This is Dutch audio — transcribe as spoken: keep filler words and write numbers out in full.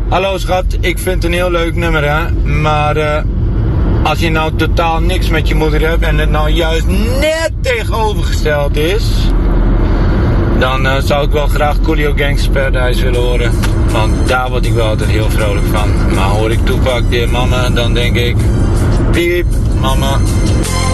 Hallo schat, ik vind het een heel leuk nummer hè, maar uh, als je nou totaal niks met je moeder hebt en het nou juist net tegenovergesteld is, dan uh, zou ik wel graag Coolio Gangsta's Paradise willen horen. Want daar word ik wel altijd heel vrolijk van. Maar hoor ik Tupac, Dear Mama, dan denk ik, piep, mama.